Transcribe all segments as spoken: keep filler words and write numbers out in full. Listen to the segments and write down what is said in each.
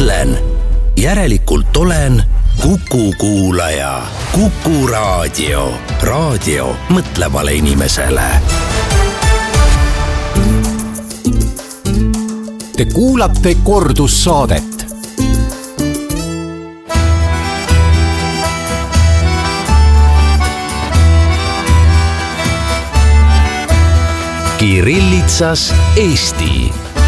mõtlen, järelikult olen Kuku kuulaja. Kuku raadio. Raadio mõtlevale inimesele. Te kuulate kordussaadet. Kirillitsas Eesti.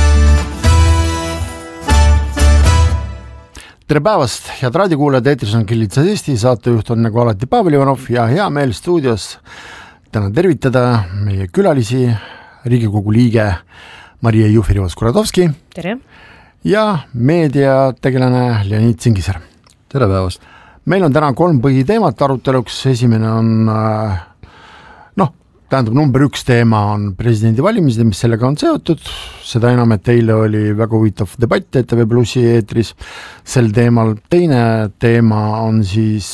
Tere päevast, head raadiokuulajad, eetris on Kirillitsas Eesti, saatejuht on nagu alati Pavel Ivanov ja hea meel stuudios täna tervitada meie külalisi, Riigikogu liige Maria Jufereva-Skuradovski. Tere. Ja meediategelane Leonid Zingiser. Tere päevast. Meil on täna kolm põhiteemat aruteluks. Esimene on, noh, tähendab number üks teema on presidendi valimised, mis sellega on seotud. Seda enam, et eile oli väga huvitav debatt E T V Plussi eetris sel teemal. Teine teema on siis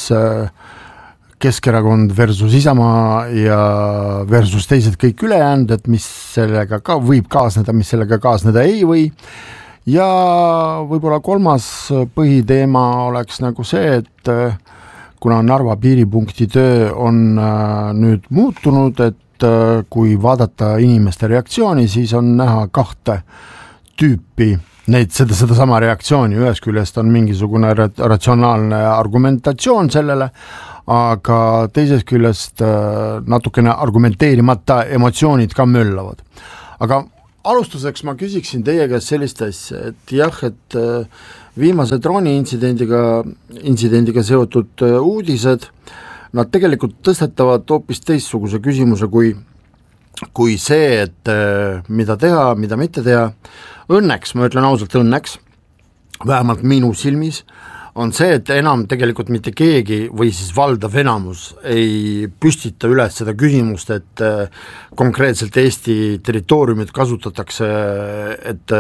Keskerakond versus Isamaa ja versus teised kõik ülejäänud, et mis sellega ka võib kaasneda, mis sellega kaasneda ei või. Ja võib-olla kolmas põhiteema oleks nagu see, et kuna Narva piiripunkti töö on nüüd muutunud, et kui vaadata inimeste reaktsiooni, siis on näha kahte tüüpi neid, seda, seda sama reaktsiooni. Ühest küljest on mingisugune ratsionaalne argumentatsioon sellele, aga teisest küljest natukene argumenteerimata emotsioonid ka möllavad. Aga alustuseks ma küsiksin teie käest sellist asja, et jah, et viimase drooni intsidendiga, intsidendiga seotud uudised, nad tegelikult tõstetavad hoopis teistsuguse küsimuse kui, kui see, et mida teha, mida mitte teha. Õnneks, ma ütlen ausalt õnneks, vähemalt minu silmis, on see, et enam tegelikult mitte keegi või siis valdav enamus ei püstita üles seda küsimust, et konkreetselt Eesti territooriumit kasutatakse, et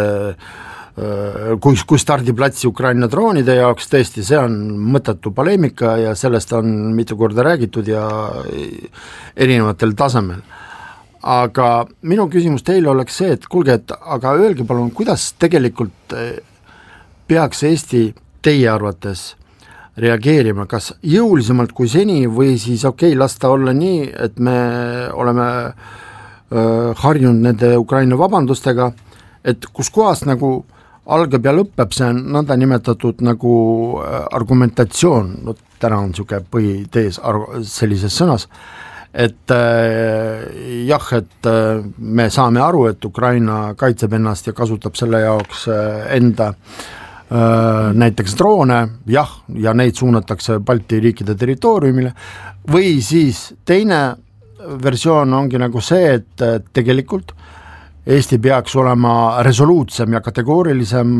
kui, kui stardiplatsi Ukraina droonide jaoks, tõesti see on mõttetu poleemika ja sellest on mitu korda räägitud ja erinevatel tasemel. Aga minu küsimus teile oleks see, et kuulge, et aga öelge palun, kuidas tegelikult peaks Eesti teie arvates reageerima, kas jõulisemalt kui seni või siis okei, okay, lasta olla nii, et me oleme öö, harjunud nende Ukraina vabandustega, et kus kohast nagu algab ja lõpeb, see on nõnda nimetatud nagu argumentatsioon, no täna on niisugune põhitees sellises sõnas, et äh, jah, et äh, me saame aru, et Ukraina kaitseb ennast ja kasutab selle jaoks äh, enda äh, näiteks droone, jah, ja neid suunatakse Balti riikide territooriumile, või siis teine versioon ongi nagu see, et äh, tegelikult Eesti peaks olema resoluutsem ja kategoorilisem,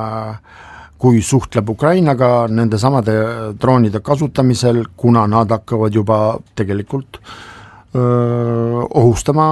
kui suhtleb Ukrainaga nende samade droonide kasutamisel, kuna nad hakkavad juba tegelikult öö, ohustama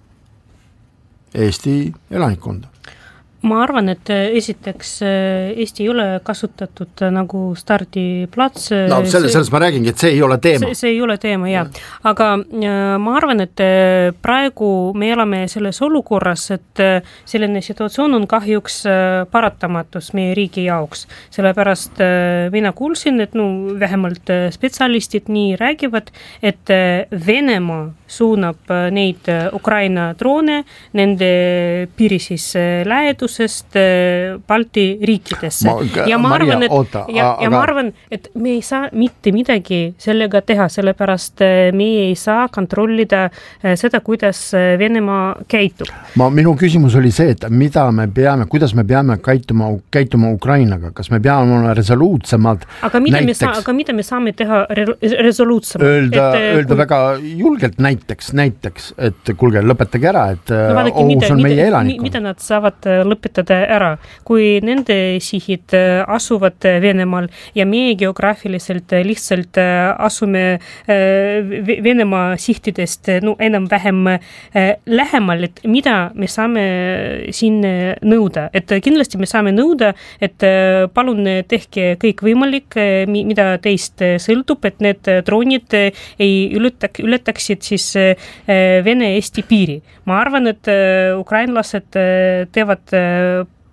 Eesti elanikkonda. Ma arvan, et esiteks Eesti ei ole kasutatud nagu stardiplats. No selles, selles ma räägingi, et see ei ole teema. See, see ei ole teema, jah. Aga ma arvan, et praegu me elame selles olukorras, et selline situatsioon on kahjuks paratamatus meie riigi jaoks. Sellepärast mina kuulsin, et no, vähemalt spetsialistid nii räägivad, et Venemaa suunab neid Ukraina droone nende piiri siis lähedusest Balti riikidesse. Ma, ja ma Maria, arvan, et, oota, ja, aga... ja ma arvan, et me ei saa mitte midagi sellega teha, sellepärast me ei saa kontrollida seda, kuidas Venemaa käitub. Ma, minu küsimus oli see, et mida me peame, kuidas me peame käituma, käituma Ukrainaga, kas me peame olema resoluutsemad aga mida, näiteks, me saa, aga mida me saame teha re, resoluutsemad? Öelda, et, öelda kui... väga julgelt näiteks Näiteks, näiteks, et kuulge, lõpetage ära, et no, vaadake, ohus mida, on meie mida, elanikkond. Mida nad saavad lõpetada ära, kui nende sihid asuvad Venemaal ja meie geograafiliselt lihtsalt asume Venemaa sihtidest no, enam vähem lähemal, et mida me saame siin nõuda. Et kindlasti me saame nõuda, et palun tehke kõik võimalik, mida teist sõltub, et need droonid ei ületak, ületaksid siis Vene-Eesti piiri. Ma arvan, et ukrainlased teevad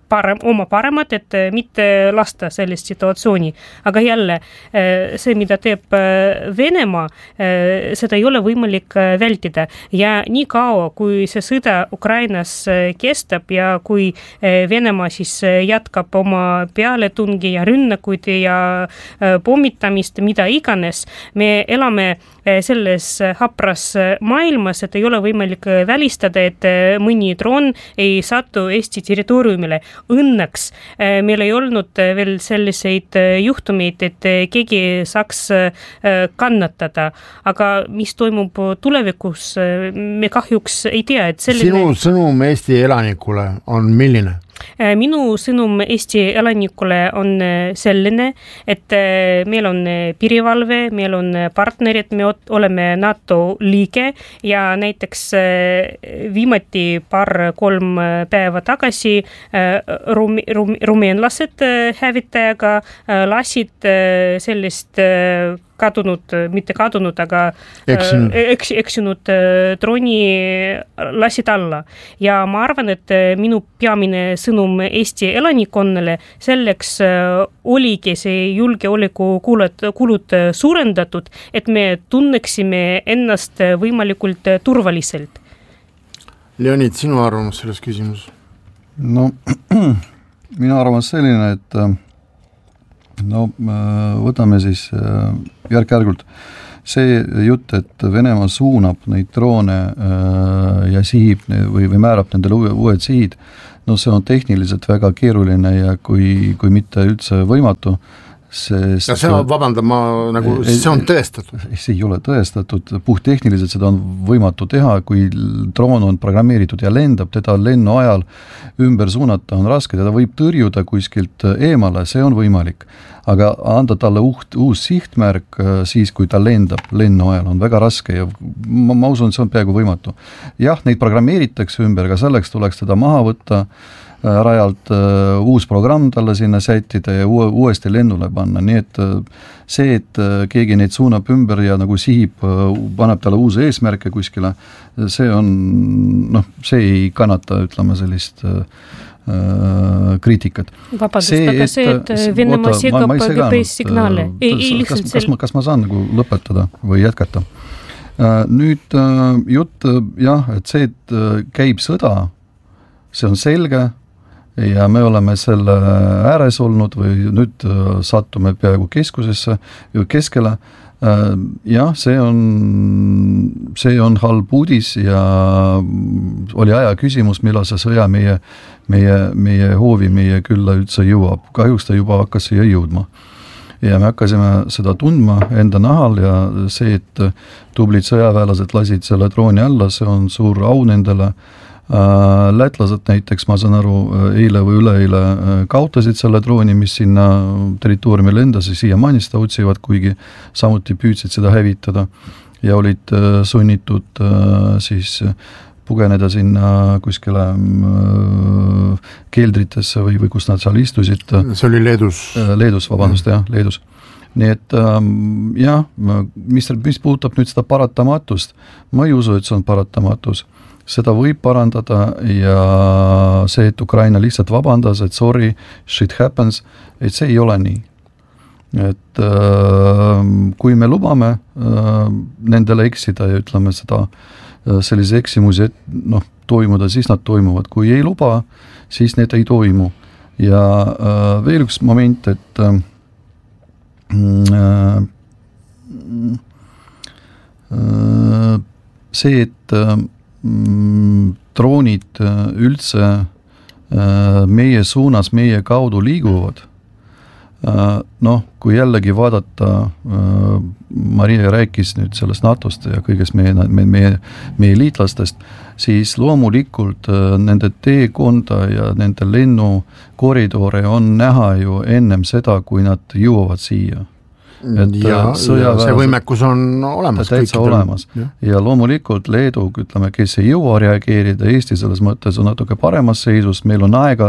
parem, oma paremat, et mitte lasta sellist situatsiooni. Aga jälle, see, mida teeb Venemaa, seda ei ole võimalik vältida. Ja nii kaua, kui see sõda Ukrainas kestab ja kui Venemaa siis jätkab oma pealetungi ja rünnakuid ja pommitamist, mida iganes, me elame selles hapras maailmas, et ei ole võimalik välistada, et mõni droon ei satu Eesti territooriumile. Õnneks meil ei olnud veel selliseid juhtumeid, et keegi saaks kannatada. Aga mis toimub tulevikus, me kahjuks ei tea. Et selline... Sinu sõnum Eesti elanikule on milline? Minu sõnum Eesti elanikule on selline, et meil on piirivalve, meil on partnerid, me oleme NATO liige ja näiteks viimati paar-kolm päeva tagasi rumi, rumi, rumeenlased hävitajaga lasid sellist kadunud, mitte kadunud, aga eksinud, eks, eksinud drooni lasid alla. Ja ma arvan, et minu peamine sõnum Eesti elanikkonnale selleks oligi see julgeoleku kulud, kulud suurendatud, et me tunneksime ennast võimalikult turvaliselt. Leonid, sinu arvamus selles küsimus? No, minu arvamus selline, et no võtame siis järk-järgult. See jutt, et Venemaa suunab neid droone ja sihib või, või määrab nendele uued sihid, no see on tehniliselt väga keeruline ja kui, kui mitte üldse võimatu, sest... Ja see on, vabanda, ma nagu, see on tõestatud. See ei ole tõestatud, puhttehniliselt seda on võimatu teha, kui droon on programmeeritud ja lendab, teda lennu ajal ümber suunata on raske, teda võib tõrjuda kuskilt eemale, see on võimalik. Aga anda talle uht, uus sihtmärk siis, kui ta lendab lennu ajal, on väga raske ja ma, ma usun, see on peaaegu võimatu. Jah, neid programmeeritakse ümber, aga selleks tuleks teda maha võtta, rajalt uh, uus programm talle sinna sättida ja uue, uuesti lennule panna, nii et uh, see, et uh, keegi neid suunab ümber ja nagu sihib, uh, paneb talle uuse eesmärke kuskile, see on, noh, see ei kannata, ütleme, sellist uh, kriitikat. Vabandust, aga see, et Venemaa segab G P S signaale. Kas, kas, ma, kas ma saan nagu lõpetada või jätkata? Nüüd jutt, jah, et see, et käib sõda, see on selge ja me oleme selle ääres olnud või nüüd sattume peaaegu keskusesse, keskele. Jah, see on, see on halb uudis ja oli aja küsimus, millal see sõja meie, meie, meie hoovi, meie külla üldse jõuab. Kahjuks ta juba hakkas siia jõudma. Ja me hakkasime seda tundma enda nahal ja see, et tublid sõjaväelased lasid selle drooni alla, see on suur au nendele. Lätlased näiteks, ma saan aru, eile või üleeile kaotasid selle drooni, mis sinna territooriumi lendas ja siiamaani seda otsivad, kuigi samuti püüdsid seda hävitada ja olid sunnitud siis pugeneda sinna kuskile keeldritesse või, või kus nad seal istusid. See oli Leedus. Leedus, vabandust, jah, Leedus. Nii et jah, mis, mis puudutab nüüd seda paratamatust, ma ei usu, et see on paratamatus. Seda võib parandada ja see, et Ukraina lihtsalt vabandas, et sorry, shit happens, et see ei ole nii. Et äh, kui me lubame äh, nendele eksida ja ütleme seda äh, sellise eksimusi, et noh, toimuda, siis nad toimuvad. Kui ei luba, siis need ei toimu. Ja äh, veel üks moment, et äh, äh, see, et äh, droonid üldse meie suunas, meie kaudu liiguvad. Noh, kui jällegi vaadata, Maria rääkis nüüd sellest NATOst ja kõigest meie, meie, meie liitlastest, siis loomulikult nende teekonda ja nende lennukoridore on näha ju ennem seda, kui nad jõuavad siia. Et ja, ja see võimekus on olemas. Täitsa olemas. Ja. ja loomulikult Leedu, ütleme, kes ei jõua reageerida, Eesti selles mõttes on natuke paremas seisus, meil on aega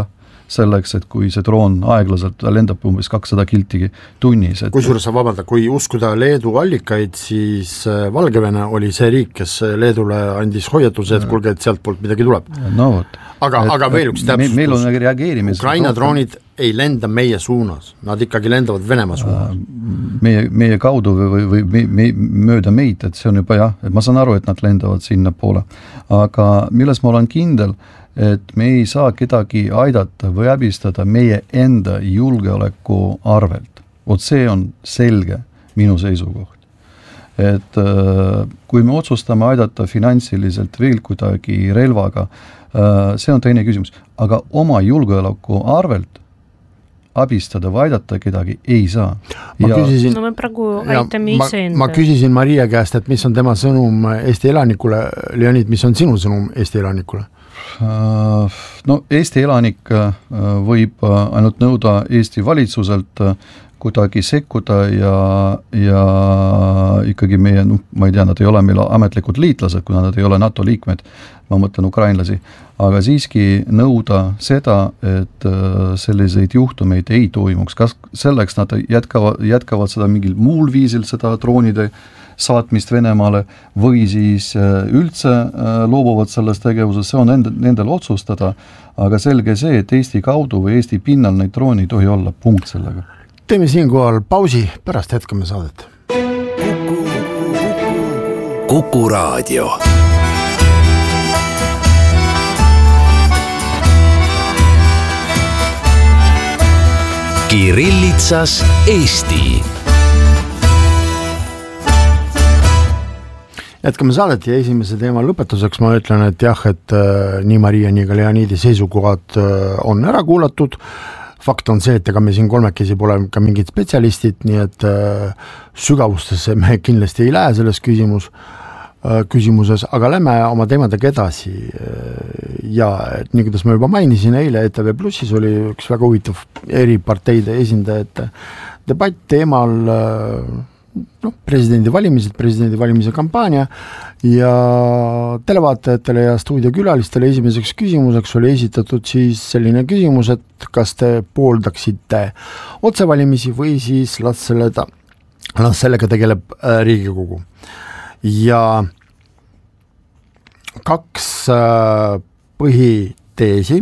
selleks, et kui see droon aeglaselt lendab umbes kakssada kilti tunnis. Et... Kusjuures sa vabanda, kui uskuda Leedu allikaid, siis Valgevene oli see riik, kes Leedule andis hoiatuse, et kuulge, et sealt poolt midagi tuleb. No vot. Aga, et, aga veel üks täpsustus. Meil on reageerimis. Ukraina droonid ei lenda meie suunas, nad ikkagi lendavad Venemaa suunas. Meie, meie kaudu või, või, või me, mööda meid, et see on juba jah, et ma saan aru, et nad lendavad sinna poole. Aga milles ma olen kindel, et me ei saa kedagi aidata või abistada meie enda julgeoleku arvelt. Vot see on selge minu seisukoht. Et kui me otsustame aidata finantsiliselt veel kuidagi relvaga, see on teine küsimus. Aga oma julgeoleku arvelt abistada või aidata kedagi ei saa. Ma ja, küsisin, no me praegu aitame ise enda. Ma küsisin Maria käest, et mis on tema sõnum Eesti elanikule. Leonid, mis on sinu sõnum Eesti elanikule? No Eesti elanik võib ainult nõuda Eesti valitsuselt kuidagi sekkuda ja, ja ikkagi meie, no, ma ei tea, nad ei ole meil ametlikud liitlased, kuna nad ei ole NATO liikmed, ma mõtlen ukrainlasi, aga siiski nõuda seda, et selliseid juhtumeid ei toimuks. Kas selleks nad jätkavad, jätkavad seda mingil muul viisil, seda droonide saatmist Venemaale või siis üldse loobuvad sellest tegevusest, see on nendel, nendel otsustada, aga selge see, et Eesti kaudu või Eesti pinnal neid drooni ei tohi olla, punkt sellega. Teeme siinkohal pausi, pärast jätkame saadet. Kuku, Kuku Raadio. Kirillitsas Eesti. Jätkame saadet ja esimese teema lõpetuseks ma ütlen, et jah, et äh, nii Maria, nii ka Leonidi seisukohad äh, on ära kuulatud. Fakt on see, et ega me siin kolmekesi pole ka mingid spetsialistid, nii et äh, sügavustesse me kindlasti ei lähe selles küsimus, äh, küsimuses, aga lähme oma teemadega edasi. Ja et nii, kuidas ma juba mainisin, eile E T V Plussis oli üks väga huvitav eri parteide esindajate debatt teemal äh, no, presidendi valimised, presidendi valimise kampaania ja televaatajatele ja stuudiokülalistele esimeseks küsimuseks oli esitatud siis selline küsimus, et kas te pooldaksite otsevalimisi või siis las, selle ta, las sellega tegeleb äh, Riigikogu. Ja kaks äh, põhiteesi,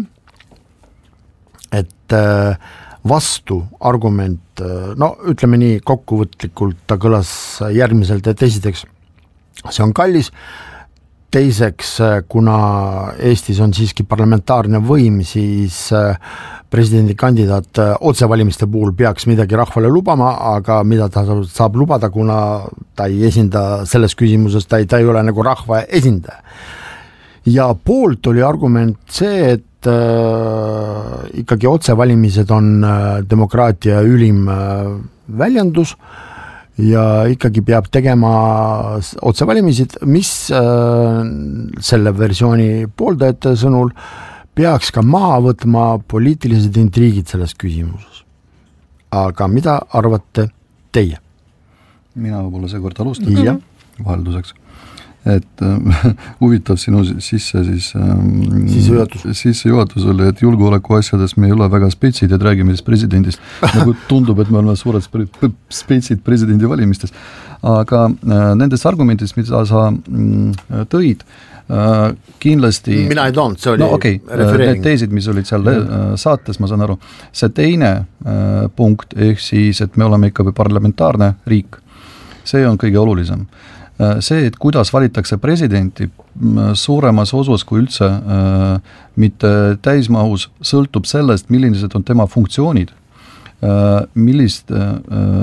et äh, vastu argument, no ütleme nii kokkuvõtlikult, ta kõlas järgmiselt, et esiteks see on kallis, teiseks kuna Eestis on siiski parlamentaarne võim, siis presidendikandidaat otsevalimiste puhul peaks midagi rahvale lubama, aga mida ta saab lubada, kuna ta ei esinda selles küsimuses, ta ei, ta ei ole nagu rahva esindaja. Ja poolt oli argument see, et äh, ikkagi otsevalimised on äh, demokraatia ülim äh, väljendus ja ikkagi peab tegema otsevalimised, mis äh, selle versiooni pooldajate sõnul peaks ka maha võtma poliitilised intriigid selles küsimuses. Aga mida arvate teie? Mina võib-olla seekord alustan ja. Vahelduseks. Et äh, huvitav sinu sisse siis ähm, sissejuhatus. Sissejuhatus oli, et julgeoleku asjades me ei ole väga spetsid, et räägime siis presidendist. Nagu tundub, et me oleme suured spetsid presidendi valimistes. Aga äh, nendes argumentidest, mida sa mm, tõid, äh, kindlasti... Mina ei toonud, see oli no, okay, refereering. Need teesid, mis olid seal äh, saates, ma saan aru. See teine äh, punkt, ehk siis, et me oleme ikka parlamentaarne riik, see on kõige olulisem. See, et kuidas valitakse presidenti suuremas osas kui üldse äh, mitte täismahus, sõltub sellest, millised on tema funktsioonid, äh, millist äh,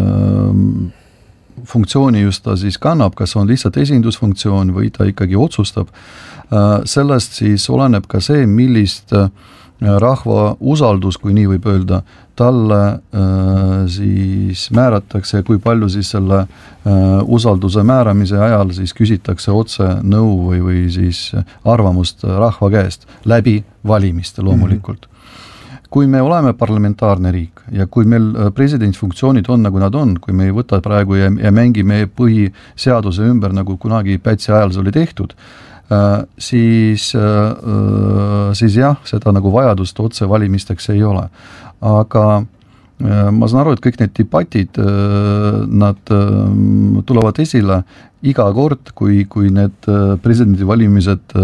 funktsiooni just ta siis kannab, kas on lihtsalt esindusfunktsioon või ta ikkagi otsustab. Äh, sellest siis oleneb ka see, millist äh, rahva usaldus, kui nii võib öelda, talle äh, siis määratakse ja kui palju siis selle äh, usalduse määramise ajal siis küsitakse otse nõu või, või siis arvamust rahva käest läbi valimiste loomulikult. Mm-hmm. Kui me oleme parlamentaarne riik ja kui meil presidentfunktsioonid on, nagu nad on, kui me ei võta praegu ja, ja mängime põhiseaduse ümber, nagu kunagi Pätsi ajal see oli tehtud, siis, siis jah, seda nagu vajadust otsevalimisteks ei ole. Aga ma saan aru, et kõik need debatid, nad tulevad esile iga kord, kui, kui need presidendivalimised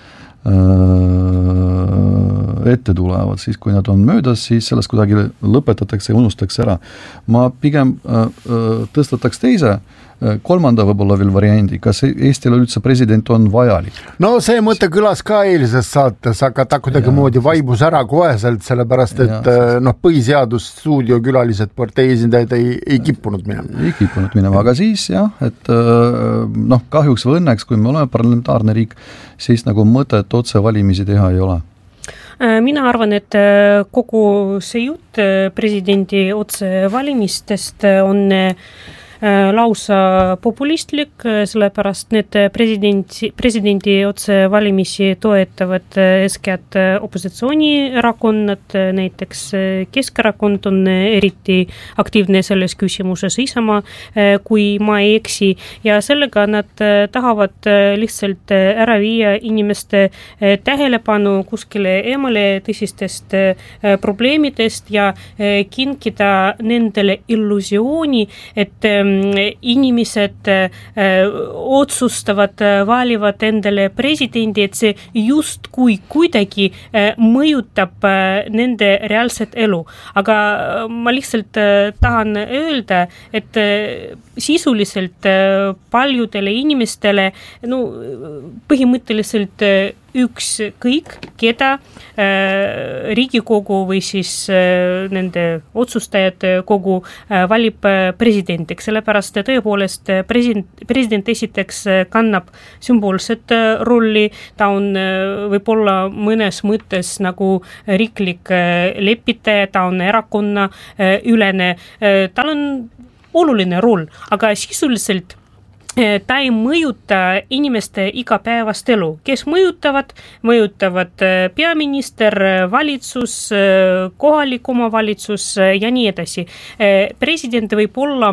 ette tulevad, siis kui nad on möödas, siis sellest kuidagi lõpetatakse ja unustatakse ära. Ma pigem tõstataks teise, kolmanda võib-olla veel variandi, kas Eestil üldse president on vajalik? No see mõte kõlas ka eilises saates, aga ta kuidagi moodi vaibus ära koheselt, sellepärast et ja, noh, põhiseadus stuudiokülalised partei esindajad ei, ei kippunud minema. Ei kippunud minema, aga siis jah, et noh, kahjuks või õnneks, kui me oleme parlamentaarne riik, siis nagu mõtet otse valimisi teha ei ole. Mina arvan, et kogu see jutt presidendi otse valimistest on lausa populistlik, sellepärast need presidendi, presidendi otse valimisi toetavad eeskätt opositsioonierakonnad, näiteks Keskerakond on eriti aktiivne selles küsimuses, Isamaa, kui ma ei eksi, ja sellega nad tahavad lihtsalt ära viia inimeste tähelepanu kuskile eemale tõsistest probleemidest ja kinkida nendele illusiooni, et inimesed otsustavad, valivad endale presidendi, et see just kui kuidagi mõjutab nende reaalset elu. Aga ma lihtsalt tahan öelda, et sisuliselt paljudele inimestele no, põhimõtteliselt üks kõik, keda äh, Riigikogu või siis äh, nende otsustajad kogu äh, valib presidendiks, sellepärast tõepoolest president, president esiteks kannab sümboolset rolli, ta on äh, võib-olla mõnes mõttes nagu riiklik äh, lepitaja, ta on erakonna äh, ülene, äh, tal on oluline roll, aga sisuliselt ta ei mõjuta inimeste igapäevast elu. Kes mõjutavad? Mõjutavad peaminister, valitsus, kohalik omavalitsus ja nii edasi. President võib-olla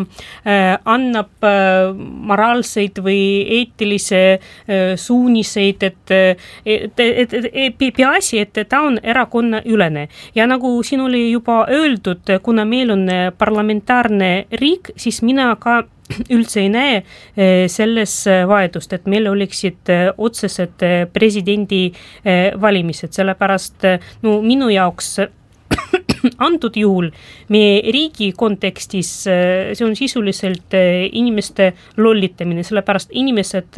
annab moraalseid või eetilise suuniseid, et, et, et, et peaasi, et ta on erakonna ülene. Ja nagu siin oli juba öeldud, kuna meil on parlamentaarne riik, siis mina ka üldse ei näe selles vajadust, et meil oleksid otsesed presidendi valimised, sellepärast no, minu jaoks antud juhul meie riigi kontekstis see on sisuliselt inimeste lollitamine, sellepärast inimesed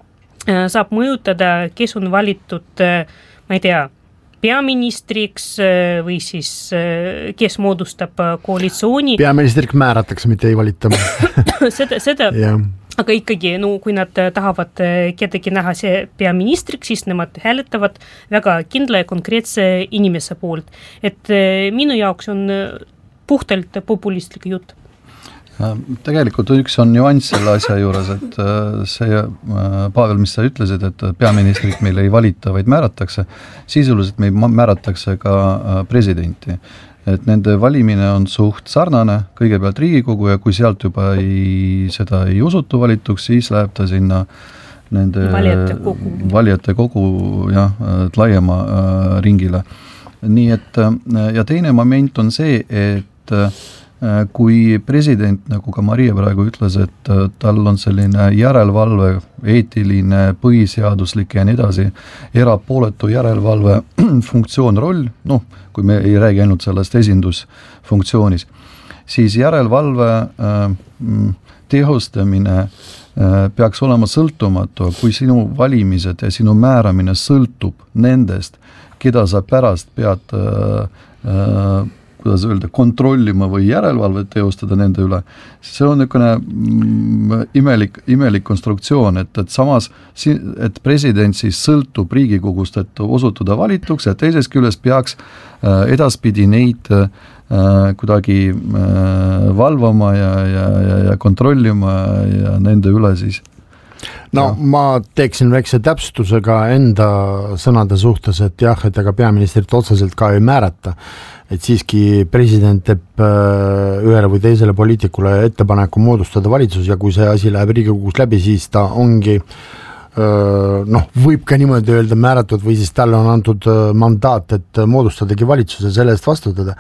saab mõjutada, kes on valitud, ma ei tea, peaministriks või siis kes moodustab koalitsiooni. Peaministriks määratakse, mitte ei valita. seda, seda yeah. Aga ikkagi, no, kui nad tahavad kedagi näha see peaministriks, siis nemad hääletavad väga kindla ja konkreetse inimese poolt. Et minu jaoks on puhtalt populistlik jutt. Tegelikult üks on nüanss selle asja juures, et see, Pavel, mis sa ütlesid, et peaministrit meil ei valita, vaid määratakse, sisuliselt meil määratakse ka presidenti. Et nende valimine on suht sarnane, kõigepealt Riigikogu ja kui sealt juba ei, seda ei usutu valituks, siis läheb ta sinna nende valijate kogu, valijate kogu jah, laiema ringile. Nii et, ja teine moment on see, et kui president, nagu ka Maria praegu ütles, et tal on selline järelevalve, eetiline, põhiseaduslik ja nii edasi, erapooletu järelevalve funktsioon, roll, noh, kui me ei räägi ainult sellest esindusfunktsioonis, siis järelevalve äh, tehostamine äh, peaks olema sõltumatu, kui sinu valimised ja sinu määramine sõltub nendest, keda sa pärast pead äh, äh, kuidas öelda, kontrollima või järelevalvet teostada nende üle, see on niisugune imelik, imelik konstruktsioon, et, et samas, et president siis sõltub Riigikogust, et osutuda valituks ja teises küljest peaks edaspidi neid kuidagi valvama ja, ja, ja, ja kontrollima ja nende üle siis. No ja. Ma teeksin väikse täpsustusega enda sõnade suhtes, et jah, et ega peaministrit otseselt ka ei määrata, et siiski president teeb ühele või teisele poliitikule ettepaneku moodustada valitsus ja kui see asi läheb Riigikogus läbi, siis ta ongi noh, võib ka niimoodi öelda määratud või siis talle on antud mandaat, et moodustadagi valitsuse selle eest vastutada.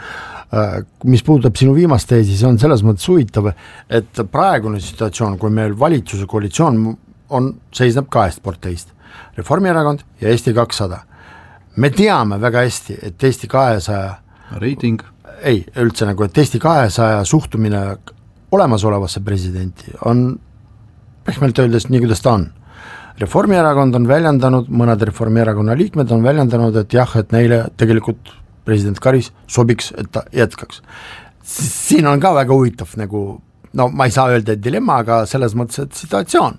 Mis puudutab sinu viimast teesi, see on selles mõttes huvitav, et praegune situatsioon, kui meil valitsuse koalitsioon on, seisneb kahest parteist, Reformierakond ja Eesti kakssada. Me teame väga hästi, et Eesti kahesaja reiting ei, üldse nagu, et Eesti kahesaja suhtumine olemasolevasse presidenti on pehmelt öeldes nii, kuidas ta on. Reformierakond on väljendanud, mõned Reformierakonna liikmed on väljendanud, et jah, et neile tegelikult president Karis sobiks, et ta jätkaks. Siin on ka väga huvitav nagu, no ma ei saa öelda, et dilemma, aga selles mõttes, et situatsioon.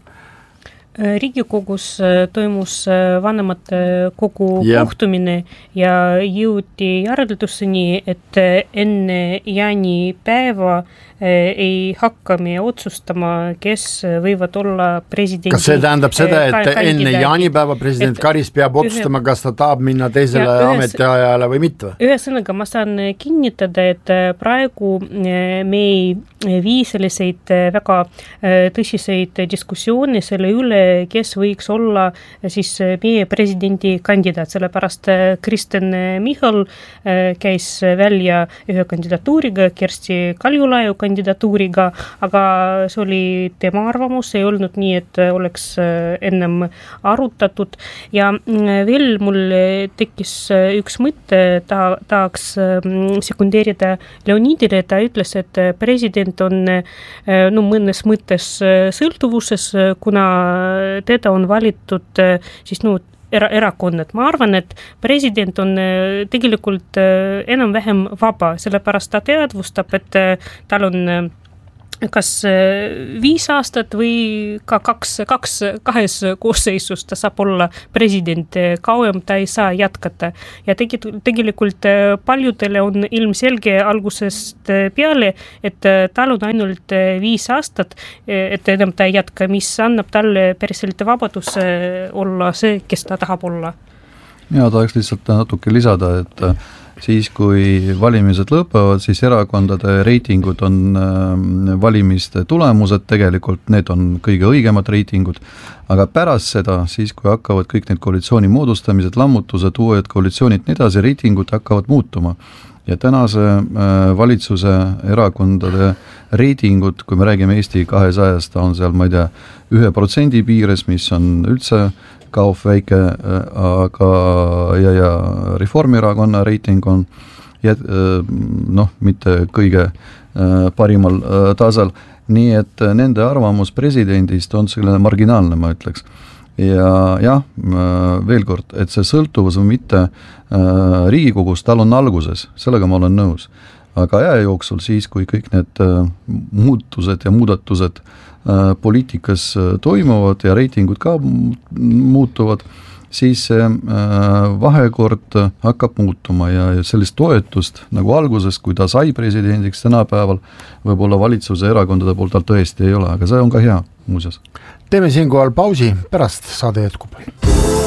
Riigikogus toimus vanemate kogu yeah. kohtumine ja jõuti järelduseni, et enne jaanipäeva ei hakka me otsustama, kes võivad olla presidendi. Kas see tähendab seda, et enne jaanipäeva president et Karis peab otsustama, ühe, kas ta tahab minna teisele ametiajale või mitte? Ühesõnaga, ma saan kinnitada, et praegu me ei vii selliseid väga tõsiseid diskussioone selle üle, kes võiks olla siis meie presidendi kandidaat, sellepärast Kristen Michal käis välja ühe kandidatuuriga, Kersti Kaljulaiu kandidatuuriga, aga see oli tema arvamus, ei olnud nii, et oleks ennem arutatud ja veel mul tekkis üks mõte, ta tahaks sekundeerida Leonidile, ta ütles, et president on no, mõnes mõttes sõltuvuses, kuna teda on valitud siis no, era- erakonnad. Ma arvan, et president on tegelikult enam-vähem vaba, sellepärast ta teadvustab, et tal on kas viis aastat või ka kaks, kaks, kahes koosseisus ta saab olla president, kauem ta ei saa jätkata. Ja tegelikult paljudele on ilmselge algusest peale, et tal on ainult viis aastat, et enam ta ei jätka, mis annab talle päriselt vabadus olla see, kes ta tahab olla. Ja tahaks lihtsalt natuke lisada, et siis kui valimised lõpevad, siis erakondade reitingud on valimiste tulemused, tegelikult need on kõige õigemad reitingud, aga pärast seda, siis kui hakkavad kõik need koalitsiooni moodustamised, lammutused, uued koalitsioonid, nii edasi, reitingud hakkavad muutuma. Ja tänase valitsuse erakondade reitingud, kui me räägime Eesti kahesajast, on seal, ma ei tea, ühe protsendi piires, mis on üldse kaof väike, aga ja, ja Reformierakonna reiting on jät, noh, mitte kõige parimal tasal, nii et nende arvamus presidendist on selline marginaalne, ma ütleks. Ja jah, veel kord, et see sõltuvus on mitte Riigikogus, tal on alguses, sellega ma olen nõus. Aga aja jooksul siis, kui kõik need muutused ja muudatused poliitikas toimuvad ja reitingud ka muutuvad, siis see vahekord hakkab muutuma ja sellist toetust nagu alguses, kui ta sai presidendiks tänapäeval, võib-olla valitsuse erakondade poolt tal tõesti ei ole, aga see on ka hea muuseas. Teeme siinkohal pausi, pärast saade jätkub.